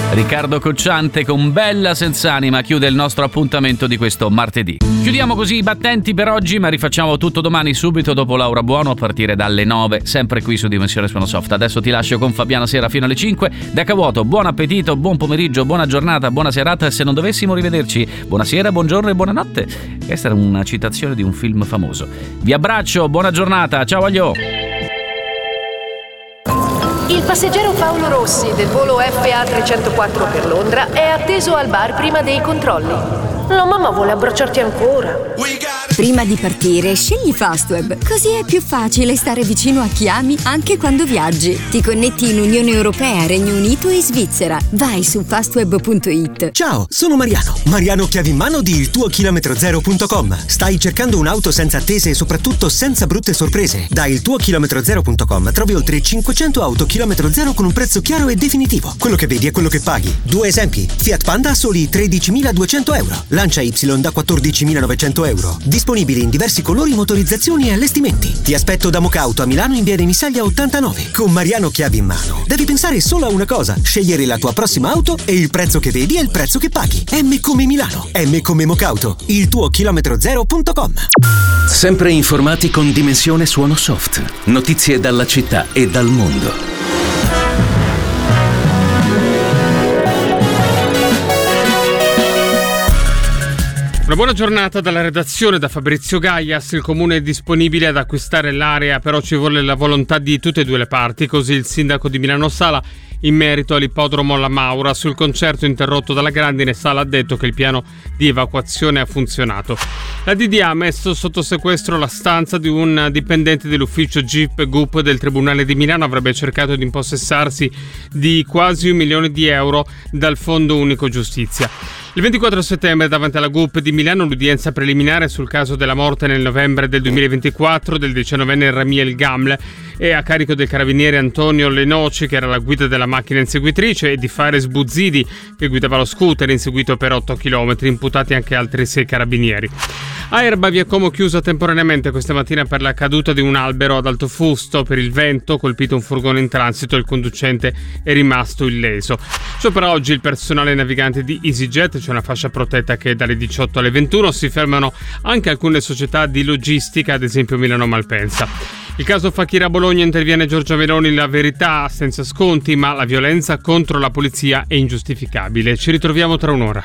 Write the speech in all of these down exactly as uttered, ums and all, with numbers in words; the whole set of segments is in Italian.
Riccardo Cocciante con Bella Senz'anima chiude il nostro appuntamento di questo martedì. Chiudiamo così i battenti per oggi, ma rifacciamo tutto domani subito dopo Laura Buono a partire dalle nove, sempre qui su Dimensione Suono Soft. Adesso ti lascio con Fabiana Sera fino alle cinque. Da Cavuoto, buon appetito, buon pomeriggio, buona giornata, buona serata e se non dovessimo rivederci, buonasera, buongiorno e buonanotte. Questa era una citazione di un film famoso. Vi abbraccio, buona giornata, ciao aglio! Il passeggero Paolo Rossi del volo F A trecentoquattro per Londra è atteso al bar prima dei controlli. La mamma vuole abbracciarti ancora. Prima di partire, scegli Fastweb, così è più facile stare vicino a chi ami anche quando viaggi. Ti connetti in Unione Europea, Regno Unito e Svizzera. Vai su fastweb punto it. Ciao, sono Mariano. Mariano chiavi in mano di il tuo chilometro zero punto com. Stai cercando un'auto senza attese e soprattutto senza brutte sorprese? Da il tuo chilometro zero punto com trovi oltre cinquecento auto chilometro zero con un prezzo chiaro e definitivo. Quello che vedi è quello che paghi. Due esempi: Fiat Panda a soli tredicimiladuecento euro. Lancia Y da quattordicimilanovecento euro. Disponibili in diversi colori, motorizzazioni e allestimenti. Ti aspetto da Mocauto a Milano in via dei Missaglia ottantanove. Con Mariano chiavi in mano devi pensare solo a una cosa: scegliere la tua prossima auto e il prezzo che vedi è il prezzo che paghi. M come Milano, M come Mocauto, il tuo chilometro zero punto com. Sempre informati con Dimensione Suono Soft. Notizie dalla città e dal mondo. Una buona giornata dalla redazione, da Fabrizio Gaias. Il comune è disponibile ad acquistare l'area, però ci vuole la volontà di tutte e due le parti, così il sindaco di Milano Sala in merito all'ippodromo La Maura. Sul concerto interrotto dalla grandine, Sala ha detto che il piano di evacuazione ha funzionato. La D D A ha messo sotto sequestro la stanza di un dipendente dell'ufficio G I P G U P del Tribunale di Milano. Avrebbe cercato di impossessarsi di quasi un milione di euro dal Fondo Unico Giustizia. Il ventiquattro settembre davanti alla G U P di Milano l'udienza preliminare sul caso della morte nel novembre del duemilaventiquattro del diciannovenne Ramiel Gamle è a carico del carabiniere Antonio Lenoci, che era la guida della macchina inseguitrice, e di Fares Buzzidi, che guidava lo scooter inseguito per otto chilometri, imputati anche altri sei carabinieri. A Erba via Como chiusa temporaneamente questa mattina per la caduta di un albero ad alto fusto. Per il vento colpito un furgone in transito, il conducente è rimasto illeso. Ciò per oggi. Il personale navigante di EasyJet, c'è una fascia protetta che dalle diciotto alle ventuno, si fermano anche alcune società di logistica, ad esempio Milano Malpensa. Il caso Facchira Bologna, interviene Giorgia Meloni, la verità senza sconti, ma la violenza contro la polizia è ingiustificabile. Ci ritroviamo tra un'ora.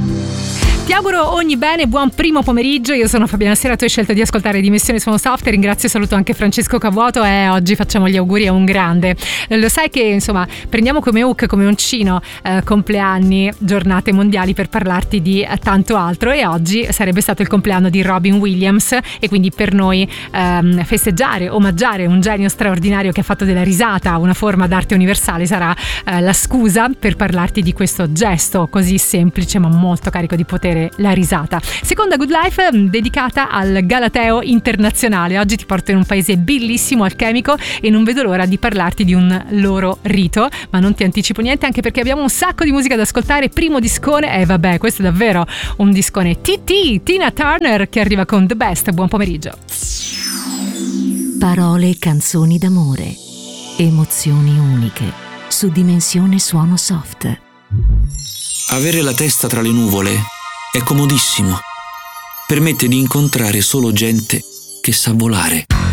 Ti auguro ogni bene, buon primo pomeriggio. Io sono Fabiana Sera, tu hai scelto di ascoltare Dimensione Suono Soft. Ringrazio e saluto anche Francesco Cavuoto e oggi facciamo gli auguri a un grande. Lo sai che insomma prendiamo come hook, come uncino eh, compleanni, giornate mondiali per parlarti di eh, tanto altro, e oggi sarebbe stato il compleanno di Robin Williams e quindi per noi ehm, festeggiare, omaggiare un genio straordinario che ha fatto della risata una forma d'arte universale sarà eh, la scusa per parlarti di questo gesto così semplice ma molto carico di potere, la risata. Seconda Good Life dedicata al Galateo internazionale. Oggi ti porto in un paese bellissimo, alchemico, e non vedo l'ora di parlarti di un loro rito, ma non ti anticipo niente anche perché abbiamo un sacco di musica da ascoltare. Primo discone, e eh, vabbè, questo è davvero un discone. T T, Tina Turner, che arriva con The Best. Buon pomeriggio. Parole, canzoni d'amore, emozioni uniche su Dimensione Suono Soft. Avere la testa tra le nuvole è comodissimo. Permette di incontrare solo gente che sa volare.